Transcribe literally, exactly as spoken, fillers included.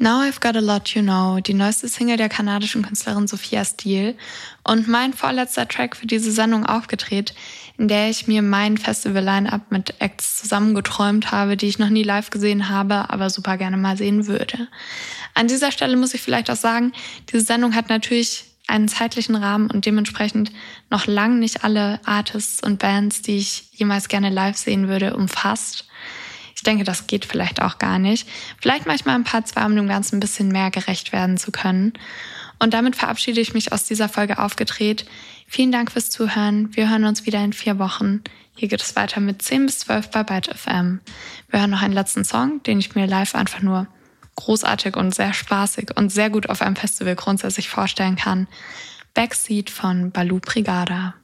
Now I've Got a Lot You Know, die neueste Single der kanadischen Künstlerin Sophia Steele und mein vorletzter Track für diese Sendung aufgedreht, in der ich mir mein Festival-Line-Up mit Acts zusammengeträumt habe, die ich noch nie live gesehen habe, aber super gerne mal sehen würde. An dieser Stelle muss ich vielleicht auch sagen, diese Sendung hat natürlich einen zeitlichen Rahmen und dementsprechend noch lang nicht alle Artists und Bands, die ich jemals gerne live sehen würde, umfasst. Ich denke, das geht vielleicht auch gar nicht. Vielleicht mache ich mal ein Part zwei, um dem Ganzen ein bisschen mehr gerecht werden zu können. Und damit verabschiede ich mich aus dieser Folge aufgedreht. Vielen Dank fürs Zuhören. Wir hören uns wieder in vier Wochen. Hier geht es weiter mit zehn bis zwölf bei Byte F M. Wir hören noch einen letzten Song, den ich mir live einfach nur großartig und sehr spaßig und sehr gut auf einem Festival grundsätzlich vorstellen kann. Backseat von Baloo Brigada.